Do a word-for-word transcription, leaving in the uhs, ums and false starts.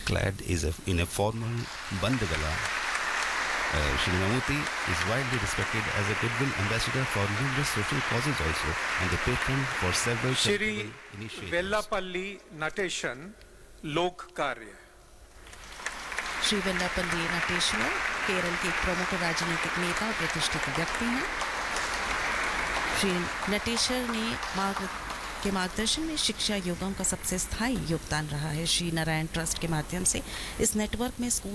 clad is a, in a formal bandagala. Uh, Shri Mammootty is widely respected as a goodwill ambassador for numerous social causes also, and the patron for several Shri charitable initiatives. Vellappally Natesan लोक कार्य। श्री वेल्लापल्ली नटेश्वर केरल के एक प्रमुख राजनीतिक नेता और प्रतिष्ठित व्यक्ति हैं। श्री नटेश्वर ने मार्ग के मार्गदर्शन में शिक्षा योगों का सबसे स्थायी योगदान रहा है। श्री नारायण ट्रस्ट के माध्यम से इस नेटवर्क में स्कूल